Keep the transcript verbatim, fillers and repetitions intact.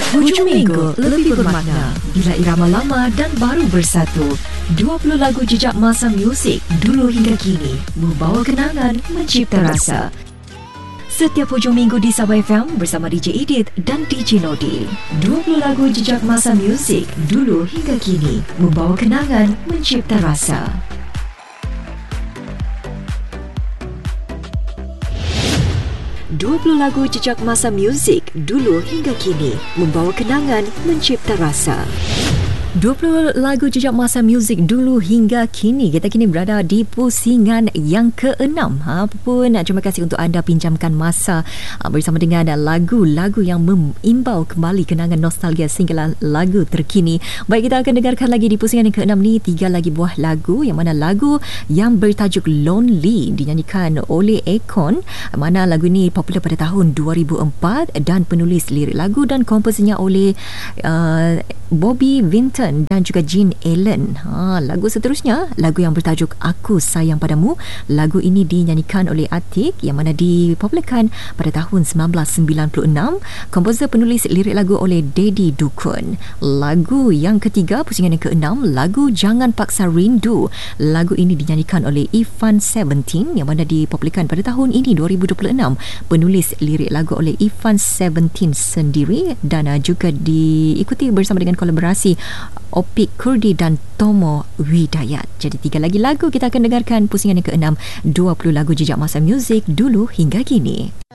Hujung minggu lebih bermakna bila irama lama dan baru bersatu. dua puluh lagu jejak masa muzik dulu hingga kini membawa kenangan, mencipta rasa. Setiap hujung minggu di Sabah F M bersama D J Edith dan D J Nodi. dua puluh lagu jejak masa muzik dulu hingga kini membawa kenangan, mencipta rasa. dua puluh lagu jejak masa muzik dulu hingga kini membawa kenangan, mencipta rasa. dua puluh lagu jejak masa muzik dulu hingga kini. Kita kini berada di pusingan yang keenam. Ha, pun terima kasih untuk anda pinjamkan masa ha, bersama dengan lagu-lagu yang mengimbau kembali kenangan nostalgia single lagu terkini. Baik, kita akan dengarkan lagi di pusingan yang keenam ni tiga lagi buah lagu, yang mana lagu yang bertajuk Lonely dinyanyikan oleh Akon, mana lagu ini popular pada tahun dua ribu empat dan penulis lirik lagu dan komposisinya oleh uh, Bobby Vinton dan juga Gene Allen. Ha, lagu seterusnya, lagu yang bertajuk Aku Sayang Padamu. Lagu ini dinyanyikan oleh Atik, yang mana dipopularkan pada tahun sembilan belas sembilan puluh enam. Komposer penulis lirik lagu oleh Daddy Dukun. Lagu yang ketiga, pusingan yang keenam, lagu Jangan Paksa Rindu. Lagu ini dinyanyikan oleh Ifan Seventeen, yang mana dipopularkan pada tahun ini dua ribu dua puluh enam. Penulis lirik lagu oleh Ifan Seventeen sendiri dan uh, juga diikuti bersama dengan kolaborasi Opik Kurdi dan Tomo Widayat. Jadi tiga lagi lagu kita akan dengarkan pusingan yang keenam, dua puluh lagu jejak masa muzik dulu hingga kini.